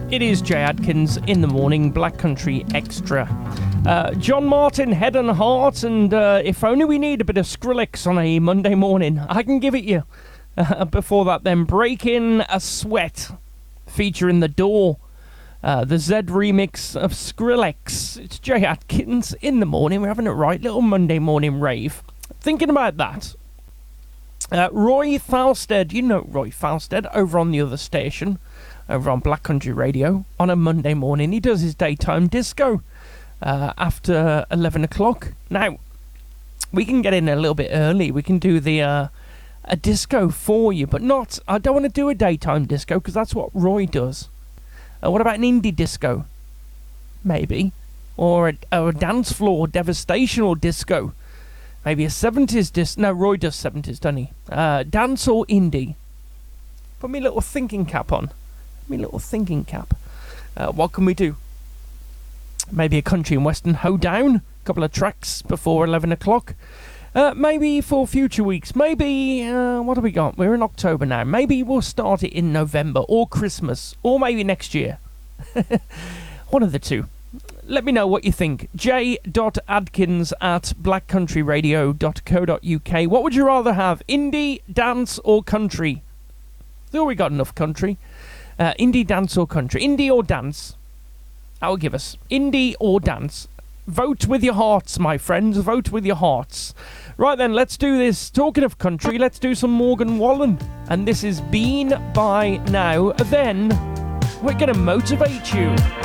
It is Jay Adkins in the morning, Black Country Extra. John Martin, Head and Heart, and if only we need a bit of Skrillex on a Monday morning, I can give it you. Before that, then, Break In a Sweat, featuring The Door, the Z remix of Skrillex. It's Jay Adkins in the morning. We're having a right little Monday morning rave. Thinking about that, Roy Falstead, you know Roy Falstead, over on the other station, over on Black Country Radio, on a Monday morning. He does his daytime disco after 11 o'clock. Now, we can get in a little bit early. We can do the a disco for you, but not, I don't want to do a daytime disco, because that's what Roy does. What about an indie disco? Maybe. Or a dance floor devastation or disco. Maybe a 70s disco. No, Roy does 70s, doesn't he? Dance or indie? Put me a little thinking cap on. What can we do? Maybe a country and western hoedown. A couple of tracks before 11 o'clock. Maybe for future weeks. Maybe, what have we got? We're in October now. Maybe we'll start it in November or Christmas. Or maybe next year. One of the two. Let me know what you think. j.adkins@blackcountryradio.co.uk. What would you rather have? Indie, dance or country? Oh, we got enough country. Indie, dance or country? Indie or dance? That will give us. Indie or dance? Vote with your hearts, my friends. Vote with your hearts. Right then, let's do this. Talking of country, let's do some Morgan Wallen. And this is Been By Now. Then, we're going to motivate you.